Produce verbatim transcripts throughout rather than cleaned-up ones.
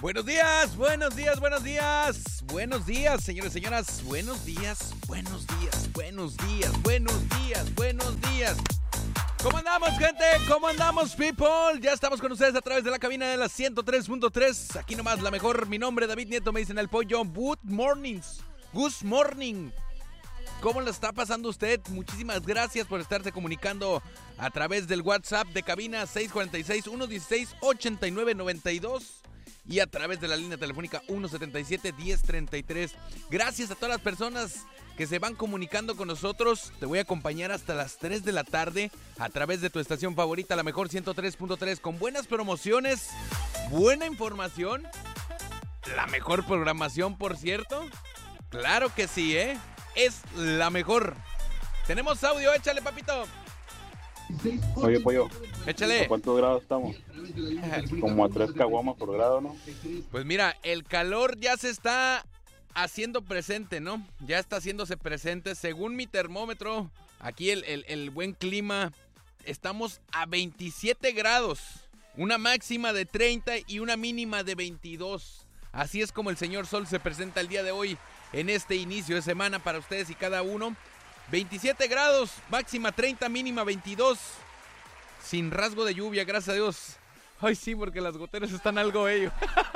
Buenos días, buenos días, buenos días. Buenos días, señores y señoras. Buenos días, buenos días, buenos días, buenos días, buenos días. ¿Cómo andamos, gente? ¿Cómo andamos, people? Ya estamos con ustedes a través de la cabina de la ciento tres punto tres. Aquí nomás la mejor. Mi nombre es David Nieto, me dicen el pollo. Good mornings. Good morning. ¿Cómo la está pasando usted? Muchísimas gracias por estarse comunicando a través del WhatsApp de cabina seis cuatro seis, uno uno seis, ocho nueve nueve dos y a través de la línea telefónica uno siete siete, uno cero tres tres. Gracias a todas las personas que se van comunicando con nosotros. Te voy a acompañar hasta las tres de la tarde a través de tu estación favorita, la mejor ciento tres punto tres, con buenas promociones, buena información, la mejor programación, por cierto. Claro que sí, ¿eh? Es la mejor. Tenemos audio, échale, papito. Oye, pollo, Échale. ¿a cuántos grados estamos? Como a tres caguamas por grado, ¿no? Pues mira, el calor ya se está haciendo presente, ¿no? Ya está haciéndose presente. Según mi termómetro, aquí el, el, el buen clima, estamos a veintisiete grados. Una máxima de treinta y una mínima de veintidós. Así es como el señor Sol se presenta el día de hoy en este inicio de semana para ustedes y cada uno. veintisiete grados, máxima treinta, mínima veintidós. Sin rasgo de lluvia, gracias a Dios. Ay, sí, porque las goteras están algo bello.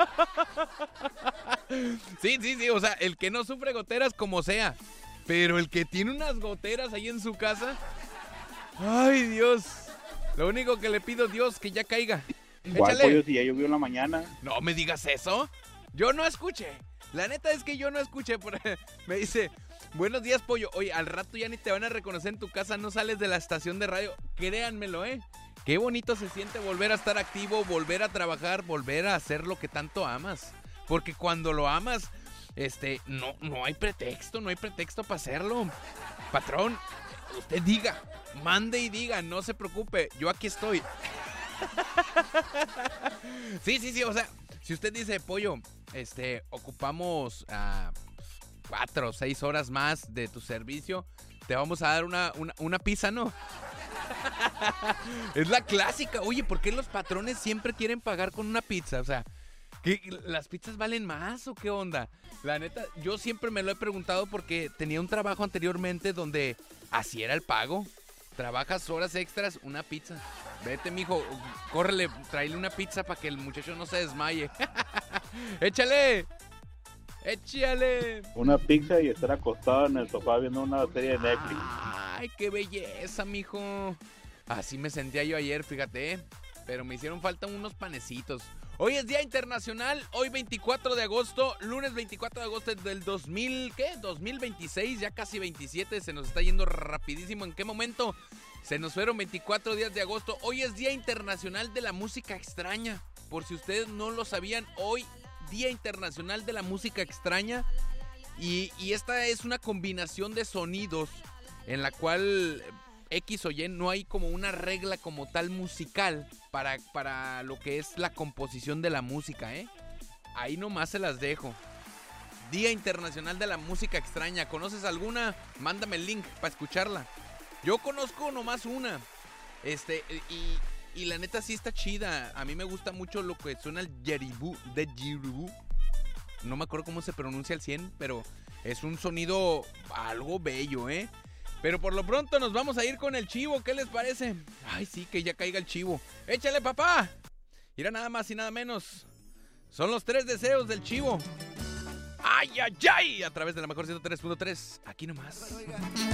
Sí, sí, sí, o sea, el que no sufre goteras como sea, pero el que tiene unas goteras ahí en su casa, ay, Dios. Lo único que le pido a Dios que ya caiga. ¿Cuál, pollo, si ya llovió en la mañana? No me digas eso. Yo no escuché. La neta es que yo no escuché. Por... Me dice, buenos días, pollo. Oye, al rato ya ni te van a reconocer en tu casa. No sales de la estación de radio. Créanmelo, ¿eh? Qué bonito se siente volver a estar activo, volver a trabajar, volver a hacer lo que tanto amas. Porque cuando lo amas, este, no, no hay pretexto, no hay pretexto para hacerlo. Patrón, usted diga, mande y diga, no se preocupe. Yo aquí estoy. Sí, sí, sí, o sea, si usted dice, pollo, este, ocupamos uh, cuatro o seis horas más de tu servicio, te vamos a dar una, una, una pizza, ¿no? Es la clásica. Oye, ¿por qué los patrones siempre quieren pagar con una pizza? O sea, ¿qué, ¿las pizzas valen más o qué onda? La neta, yo siempre me lo he preguntado porque tenía un trabajo anteriormente donde así era el pago. Trabajas horas extras, una pizza. Vete, mijo, córrele, tráele una pizza para que el muchacho no se desmaye. ¡Échale! ¡Échale! Una pizza y estar acostado en el sofá viendo una serie de Netflix. ¡Ay, qué belleza, mijo! Así me sentía yo ayer, fíjate, ¿eh? Pero me hicieron falta unos panecitos. Hoy es Día Internacional, hoy veinticuatro de agosto, lunes veinticuatro de agosto del dos mil, ¿qué? dos mil veintiséis, ya casi veintisiete, se nos está yendo rapidísimo. ¿En qué momento? Se nos fueron veinticuatro días de agosto. Hoy es Día Internacional de la Música Extraña. Por si ustedes no lo sabían, hoy Día Internacional de la Música Extraña. Y, y esta es una combinación de sonidos en la cual X o Y no hay como una regla como tal musical para, para lo que es la composición de la música, ¿eh? Ahí nomás se las dejo. Día Internacional de la Música Extraña. ¿Conoces alguna? Mándame el link para escucharla. Yo conozco nomás una. Este, y, y la neta sí está chida. A mí me gusta mucho lo que suena el yeribú, de yeribú. No me acuerdo cómo se pronuncia el cien, pero es un sonido algo bello, ¿eh? Pero por lo pronto nos vamos a ir con el chivo, ¿qué les parece? Ay, sí, que ya caiga el chivo. ¡Échale, papá! Mira, nada más y nada menos. Son los tres deseos del chivo. ¡Ay, ay, ay! A través de la mejor ciento tres punto tres. Aquí nomás.